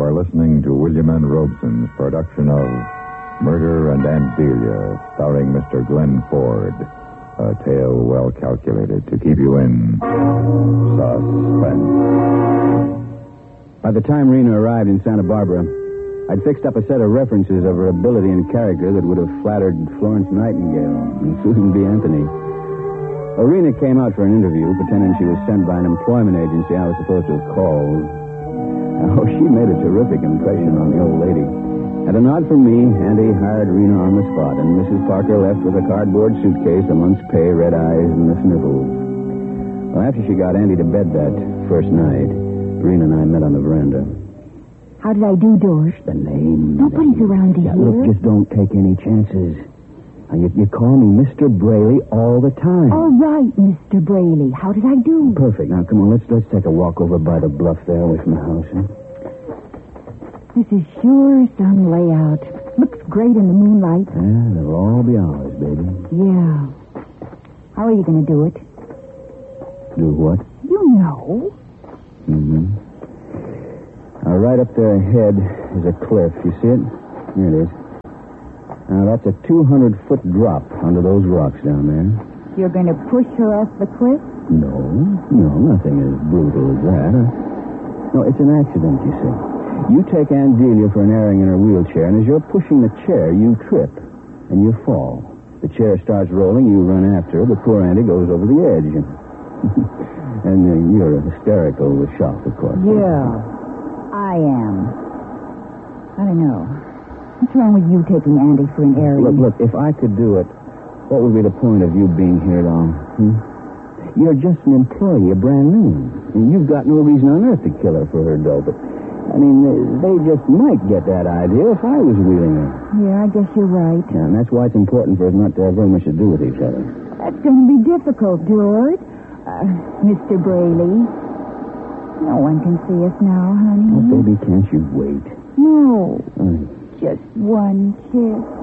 are listening to William N. Robeson's production of Murder and Aunt Delia, starring Mr. Glenn Ford. A tale well calculated to keep you in suspense. By the time Rena arrived in Santa Barbara, I'd fixed up a set of references of her ability and character that would have flattered Florence Nightingale and Susan B. Anthony. Rena came out for an interview, pretending she was sent by an employment agency I was supposed to have called. Oh, she made a terrific impression on the old lady. At a nod from me, Andy hired Rena on the spot, and Mrs. Parker left with a cardboard suitcase, a month's pay, red eyes, and the sniffles. Well, after she got Andy to bed that first night, Rena and I met on the veranda. How did I do, George? The name. Nobody's around to hear. Look, just don't take any chances. You call me Mr. Braley all the time. All right, Mr. Braley. How did I do? Perfect. Now, come on, let's take a walk over by the bluff there away from the house, huh? This is sure some layout. Looks great in the moonlight. Yeah, they'll all be ours, baby. Yeah. How are you going to do it? Do what? You know. Mm-hmm. Now, right up there ahead is a cliff. You see it? Here it is. Now, that's a 200-foot drop under those rocks down there. You're going to push her off the cliff? No, nothing as brutal as that. No, it's an accident, you see. You take Aunt Delia for an airing in her wheelchair, and as you're pushing the chair, you trip, and you fall. The chair starts rolling, you run after her, but poor Auntie goes over the edge. And you're hysterical with shock, of course. Yeah, I am. I don't know. What's wrong with you taking Andy for an airing? Look, if I could do it, what would be the point of you being here at all? You're just an employee, a brand new. And you've got no reason on earth to kill her for her dough, but, I mean, they just might get that idea if I was wheeling her. Yeah, I guess you're right. Yeah, and that's why it's important for us not to have very much to do with each other. That's going to be difficult, George. Mr. Braley. No one can see us now, honey. Oh, baby, can't you wait? No. Just one kiss.